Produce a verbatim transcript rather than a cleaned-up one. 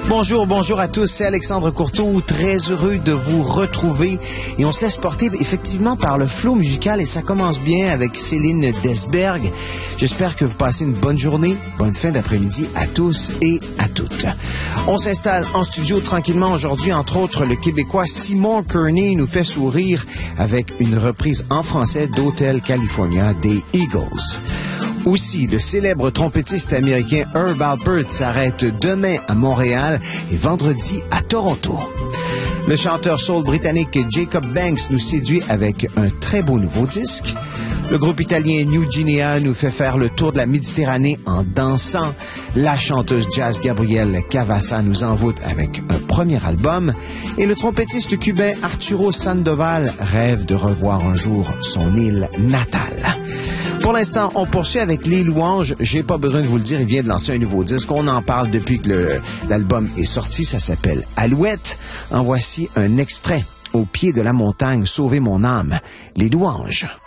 Bonjour, bonjour à tous, c'est Alexandre Courteau, très heureux de vous retrouver et on se laisse porter effectivement par le flow musical et ça commence bien avec Céline Desberg. J'espère que vous passez une bonne journée, bonne fin d'après-midi à tous et à toutes. On s'installe en studio tranquillement aujourd'hui, entre autres le Québécois Simon Kearney nous fait sourire avec une reprise en français d'Hotel California des Eagles. Aussi, le célèbre trompettiste américain Herb Alpert s'arrête demain à Montréal et vendredi à Toronto. Le chanteur soul britannique Jacob Banks nous séduit avec un très beau nouveau disque. Le groupe italien New Guinea nous fait faire le tour de la Méditerranée en dansant. La chanteuse jazz Gabrielle Cavassa nous envoûte avec un premier album. Et le trompettiste cubain Arturo Sandoval rêve de revoir un jour son île natale. Pour l'instant, on poursuit avec Les Louanges. J'ai pas besoin de vous le dire, il vient de lancer un nouveau disque. On en parle depuis que le, l'album est sorti. Ça s'appelle Alouette. En voici un extrait. Au pied de la montagne, sauver mon âme. Les Louanges.